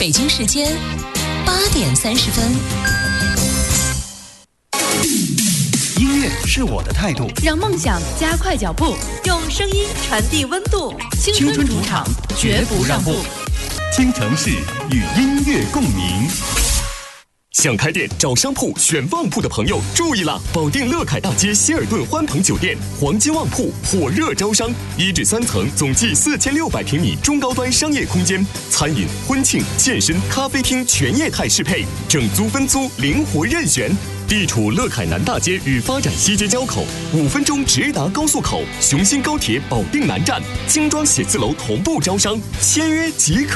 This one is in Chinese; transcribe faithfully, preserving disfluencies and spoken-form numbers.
北京时间八点三十分。 音乐是我的态度， 让梦想加快脚步，用声音传递温度。青春主场，绝不让步。 京城市与音乐共鸣。想开店找商铺选旺铺的朋友注意了！保定乐凯大街希尔顿欢朋酒店黄金旺铺火热招商，一至三层，总计四千六百平米中高端商业空间，餐饮、婚庆、健身、咖啡厅全业态适配，整租分租灵活任选。地处乐凯南大街与发展西街交口，五分钟直达高速口，雄新高铁保定南站，精装写字楼同步招商，签约即可。